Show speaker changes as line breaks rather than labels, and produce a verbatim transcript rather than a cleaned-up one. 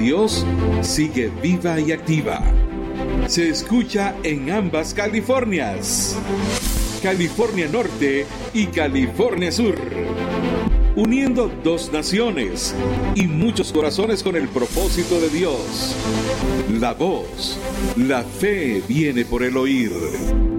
Dios sigue viva y activa. Se escucha en ambas Californias, California Norte y California Sur, uniendo dos naciones y muchos corazones con el propósito de Dios. La voz, la fe viene por el oír.